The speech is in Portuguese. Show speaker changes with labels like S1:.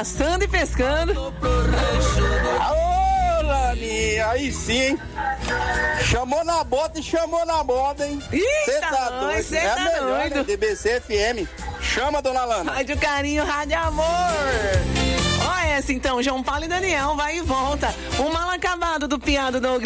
S1: caçando e pescando.
S2: Alô, Lani, aí sim. Chamou na bota e chamou na moda, hein? Você tá doido.
S1: Cê
S2: É a
S1: tá
S2: melhor,
S1: doido.
S2: né? DBC FM. Chama, dona Lana.
S1: Rádio Carinho, Rádio Amor. Olha essa então, João Paulo e Daniel, vai e volta. O mal acabado do piado do